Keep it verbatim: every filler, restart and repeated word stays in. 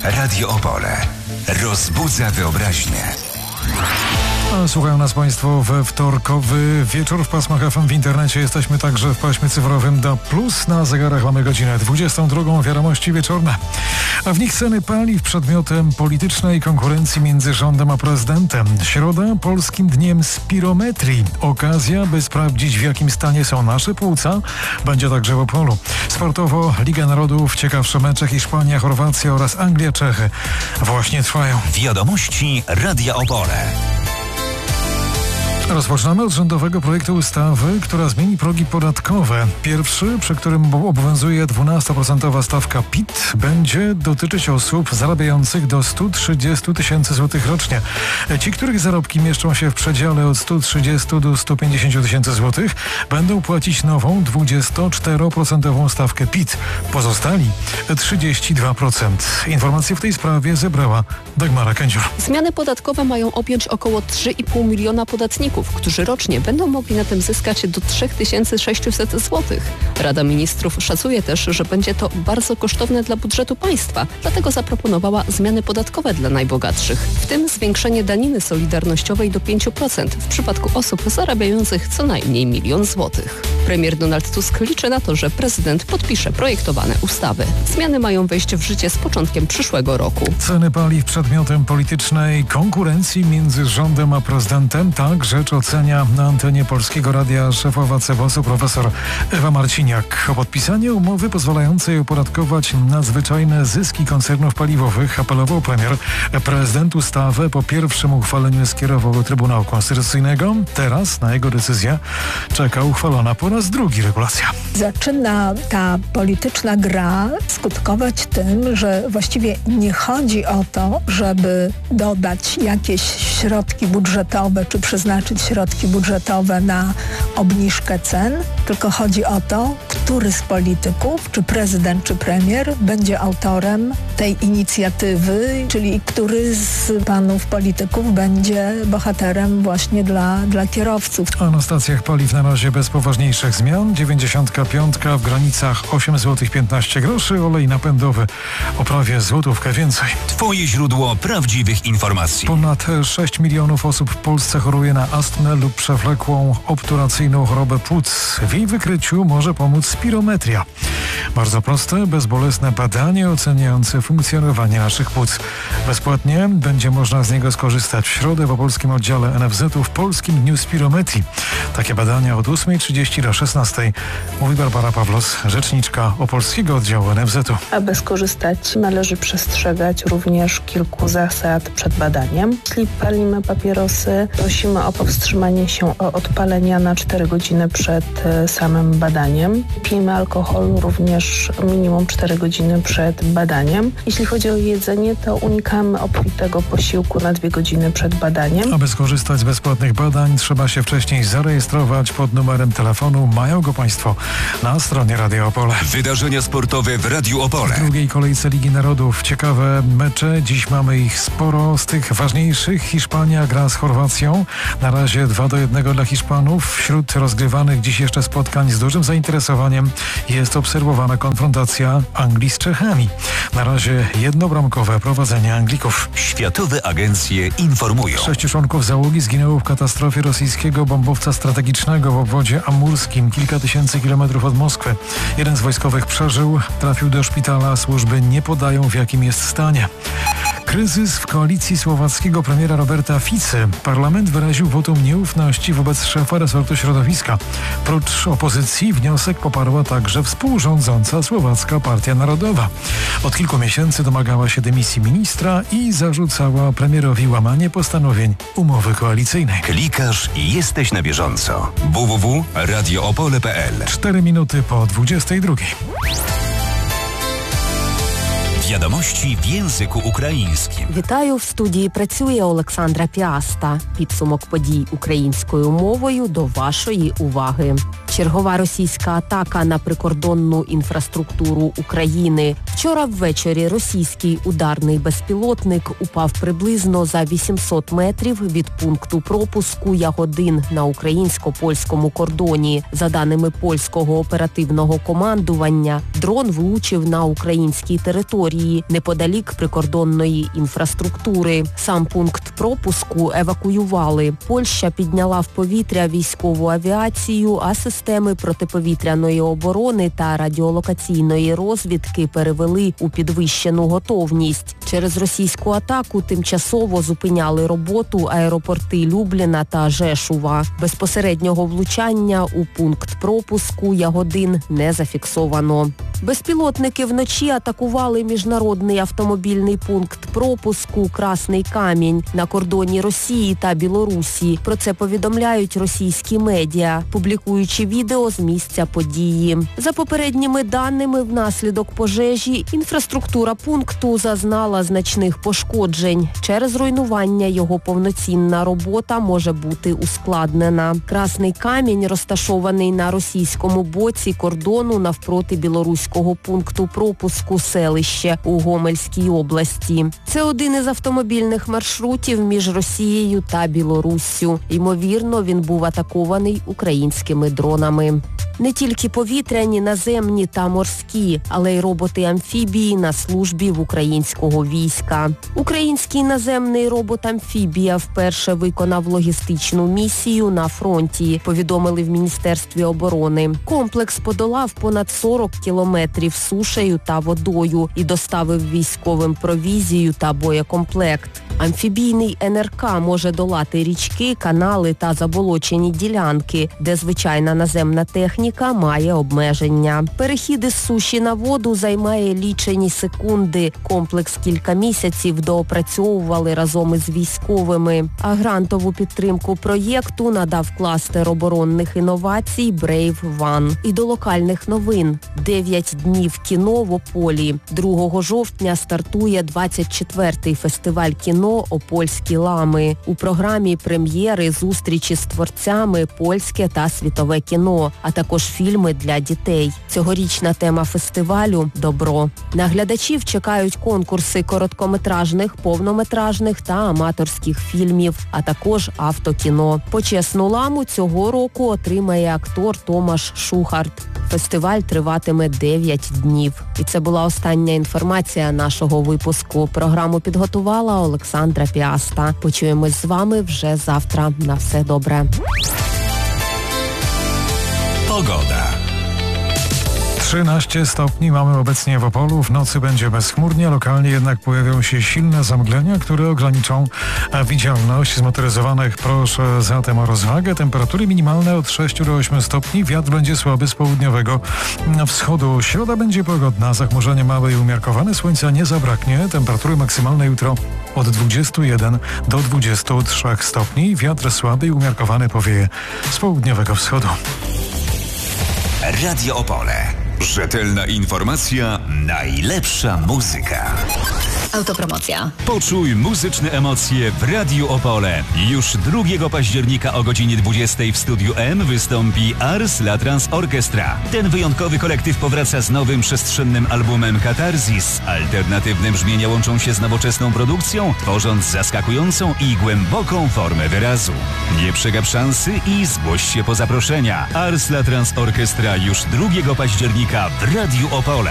Radio Opole rozbudza wyobraźnię. Słuchają nas Państwo we wtorkowy wieczór w pasmach F M w internecie. Jesteśmy także w paśmie cyfrowym D A B plus. Na zegarach mamy godzinę dwudziestą drugą. Wiadomości wieczorne. A w nich ceny paliw przedmiotem politycznej konkurencji między rządem a prezydentem. Środa polskim dniem spirometrii. Okazja, by sprawdzić, w jakim stanie są nasze płuca. Będzie także w Opolu. Sportowo Liga Narodów, ciekawsze mecze Hiszpania, Chorwacja oraz Anglia, Czechy właśnie trwają. Wiadomości Radia Opole. Rozpoczynamy od rządowego projektu ustawy, która zmieni progi podatkowe. Pierwszy, przy którym obowiązuje dwunastoprocentowa stawka P I T, będzie dotyczyć osób zarabiających do stu trzydziestu tysięcy złotych rocznie. Ci, których zarobki mieszczą się w przedziale od stu trzydziestu do stu pięćdziesięciu tysięcy złotych, będą płacić nową dwudziestoczteroprocentową stawkę P I T. Pozostali trzydzieści dwa procent. Informacje w tej sprawie zebrała Dagmara Kędzior. Zmiany podatkowe mają objąć około trzy i pół miliona podatników, którzy rocznie będą mogli na tym zyskać do trzy tysiące sześćset złotych. Rada Ministrów szacuje też, że będzie to bardzo kosztowne dla budżetu państwa, dlatego zaproponowała zmiany podatkowe dla najbogatszych, w tym zwiększenie daniny solidarnościowej do pięciu procent w przypadku osób zarabiających co najmniej milion złotych. Premier Donald Tusk liczy na to, że prezydent podpisze projektowane ustawy. Zmiany mają wejść w życie z początkiem przyszłego roku. Ceny paliw przedmiotem politycznej konkurencji między rządem a prezydentem. Tak rzecz ocenia na antenie Polskiego Radia szefowa C B O S-u profesor Ewa Marciniak. O podpisanie umowy pozwalającej opodatkować nadzwyczajne zyski koncernów paliwowych apelował premier. Prezydent ustawę po pierwszym uchwaleniu skierował do Trybunału Konstytucyjnego. Teraz na jego decyzję czeka uchwalona po raz drugi regulacja. Zaczyna ta polityczna gra skutkować tym, że właściwie nie chodzi o to, żeby dodać jakieś środki budżetowe czy przeznaczyć środki budżetowe na obniżkę cen, tylko chodzi o to, który z polityków, czy prezydent, czy premier będzie autorem tej inicjatywy, czyli który z panów polityków będzie bohaterem właśnie dla, dla kierowców. A na stacjach paliw na razie bez poważniejszych zmian. dziewięćdziesiątka piątka w granicach osiem złotych piętnaście groszy, olej napędowy o prawie złotówkę więcej. Twoje źródło prawdziwych informacji. Ponad sześć milionów osób w Polsce choruje na astmę lub przewlekłą obturacyjną chorobę płuc. W jej wykryciu może pomóc spirometria. Bardzo proste, bezbolesne badanie oceniające funkcjonowanie naszych płuc. Bezpłatnie będzie można z niego skorzystać w środę w opolskim oddziale N F Z-u w Polskim Dniu Spirometrii. Takie badania od ósmej trzydzieści do szesnastej. Mówi Barbara Pawlos, rzeczniczka opolskiego oddziału N F Z-u. Aby skorzystać, należy przestrzegać również kilku zasad przed badaniem. Jeśli palimy papierosy, prosimy o powstrzymanie się od palenia na cztery godziny przed samym badaniem. Pijemy alkohol również minimum cztery godziny przed badaniem. Jeśli chodzi o jedzenie, to unikamy obfitego posiłku na dwie godziny przed badaniem. Aby skorzystać z bezpłatnych badań, trzeba się wcześniej zarejestrować pod numerem telefonu. Mają go Państwo na stronie Radia Opole. Wydarzenia sportowe w Radiu Opole. W drugiej kolejce Ligi Narodów ciekawe mecze. Dziś mamy ich sporo. Z tych ważniejszych Hiszpania gra z Chorwacją. Na razie dwa do jednego dla Hiszpanów. Wśród rozgrywanych dziś jeszcze spotkań z dużym zainteresowaniem jest obserwowana konfrontacja Anglii z Czechami. Na razie jednobramkowe prowadzenie Anglików. Światowe agencje informują. Sześciu członków załogi zginęło w katastrofie rosyjskiego bombowca strategicznego w obwodzie amurskim, kilka tysięcy kilometrów od Moskwy. Jeden z wojskowych przeżył, trafił do szpitala, służby nie podają, w jakim jest stanie. Kryzys w koalicji słowackiego premiera Roberta Ficy. Parlament wyraził wotum nieufności wobec szefa resortu środowiska. Prócz opozycji wniosek poparła także współrządząca Słowacka Partia Narodowa. Od kilku miesięcy domagała się dymisji ministra i zarzucała premierowi łamanie postanowień umowy koalicyjnej. Klikasz i jesteś na bieżąco. w w w kropka radio opole kropka p l. Cztery minuty po dwudziestej drugiej. Wiadomości w języku українським. Вітаю, в студії працює Олександра Піаста. Підсумок подій українською мовою до вашої уваги. Чергова російська атака на прикордонну інфраструктуру України. Вчора ввечері російський ударний безпілотник упав приблизно за вісімсот метрів від пункту пропуску Ягодин на українсько-польському кордоні. За даними польського оперативного командування, дрон влучив на українській території, неподалік прикордонної інфраструктури. Сам пункт пропуску евакуювали. Польща підняла в повітря військову авіацію, а системи протиповітряної оборони та радіолокаційної розвідки перевели у підвищену готовність. Через російську атаку тимчасово зупиняли роботу аеропорти Любліна та Жешува. Безпосереднього влучання у пункт пропуску Ягодин не зафіксовано. Безпілотники вночі атакували міжнародний автомобільний пункт пропуску «Красний камінь» на кордоні Росії та Білорусі. Про це повідомляють російські медіа, публікуючи відео з місця події. За попередніми даними, внаслідок пожежі інфраструктура пункту зазнала значних пошкоджень. Через руйнування його повноцінна робота може бути ускладнена. «Красний камінь» розташований на російському боці кордону навпроти білоруського пункту пропуску селище у Гомельській області. Це один із автомобільних маршрутів між Росією та Білоруссю. Ймовірно, він був атакований українськими дронами. Не тільки повітряні, наземні та морські, але й роботи-амфібії на службі в українського війська. Український наземний робот-амфібія вперше виконав логістичну місію на фронті, повідомили в Міністерстві оборони. Комплекс подолав понад сорок кілометрів сушею та водою і доставив військовим провізію та боєкомплект. Амфібійний ен ер ка може долати річки, канали та заболочені ділянки, де звичайна наземна техніка має обмеження. Перехід із суші на воду займає лічені секунди. Комплекс кілька місяців доопрацьовували разом із військовими. А грантову підтримку проєкту надав кластер оборонних інновацій Brave One. І до локальних новин. Дев'ять днів кіно в Ополі. другого жовтня стартує двадцять четвертий фестиваль кіно «Опольські лами». У програмі прем'єри, зустрічі з творцями, польське та світове кіно, а також фільми для дітей. Цьогорічна тема фестивалю – «Добро». На глядачів чекають конкурси короткометражних, повнометражних та аматорських фільмів, а також автокіно. Почесну ламу цього року отримає актор Томаш Шухарт. Фестиваль триватиме дев'ять днів. І це була остання інформація нашого випуску. Програму підготувала Олександра Піаста. Почуємось з вами вже завтра. На все добре. Pogoda. trzynaście stopni mamy obecnie w Opolu. W nocy będzie bezchmurnie, lokalnie jednak pojawią się silne zamglenia, które ograniczą widzialność. Zmotoryzowanych proszę zatem o rozwagę. Temperatury minimalne od sześciu do ośmiu stopni. Wiatr będzie słaby z południowego wschodu. Środa będzie pogodna, zachmurzenie małe i umiarkowane. Słońca nie zabraknie. Temperatury maksymalne jutro od dwudziestu jeden do dwudziestu trzech stopni. Wiatr słaby i umiarkowany powieje z południowego wschodu. Radio Opole. Rzetelna informacja, najlepsza muzyka. Autopromocja. Poczuj muzyczne emocje w Radiu Opole. Już drugiego października o godzinie dwudziestej w Studiu M wystąpi Ars La Trans Orchestra. Ten wyjątkowy kolektyw powraca z nowym przestrzennym albumem Katarzis. Alternatywne brzmienia łączą się z nowoczesną produkcją, tworząc zaskakującą i głęboką formę wyrazu. Nie przegap szansy i zgłoś się po zaproszenia. Ars La Trans Orchestra już drugiego października w Radiu Opole.